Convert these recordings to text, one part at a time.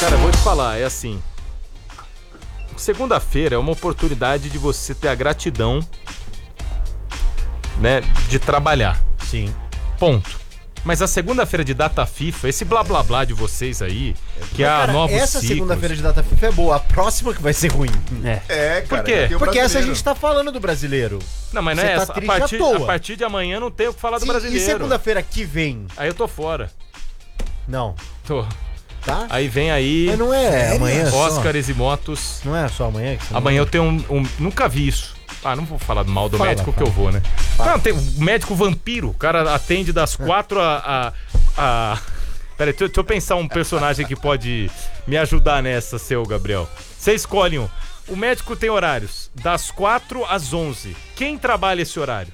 Cara, eu vou te falar, é assim. Segunda-feira é uma oportunidade de você ter a gratidão, né, de trabalhar. Sim. Ponto. Mas a segunda-feira de data FIFA, esse blá blá blá de vocês aí, que é a novos essa ciclos. segunda-feira de data FIFA é boa, a próxima que vai ser ruim. É, cara. Por quê? tem o Porque essa a brasileiro. gente tá falando do brasileiro. Não, mas não Você é tá essa. triste à toa. A partir de amanhã não tem o que falar do Sim, brasileiro. e segunda-feira que vem? Aí eu tô fora. Não. Tô. Tá? Aí vem aí Mas não é amanhã só. Oscars e motos. Não é só amanhã que você Amanhã eu tenho nunca vi isso. Ah, não vou falar mal do Fala, médico fala. que eu vou, né? Fala. Não, tem o médico vampiro. O cara atende das 4 Peraí, deixa eu pensar um personagem que pode me ajudar nessa, seu Gabriel. Você escolhe um. O médico tem horários das 4 às 11. Quem trabalha esse horário?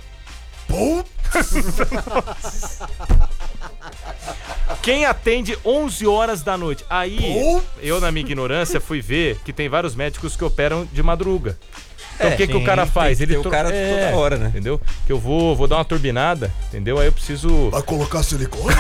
Quem atende 11 horas da noite? Aí, eu na minha ignorância fui ver que tem vários médicos que operam de madruga. Então o que o cara faz? Tem que ter o cara toda hora, né? Entendeu? Que eu vou dar uma turbinada, entendeu? Aí eu preciso... Vai colocar silicone?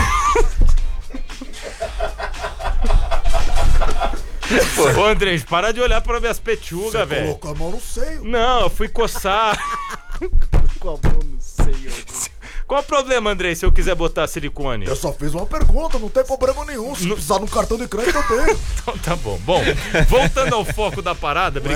Ô, Andrés, para de olhar pra minhas pechugas, velho. Colocou a mão no seio. Não, eu fui coçar. Com a mão no seio. Qual o problema, Andrei, se eu quiser botar silicone? Eu só fiz uma pergunta, não tem problema nenhum. Se precisar de um cartão de crédito, eu tenho. Então tá bom. Bom, voltando ao foco da parada,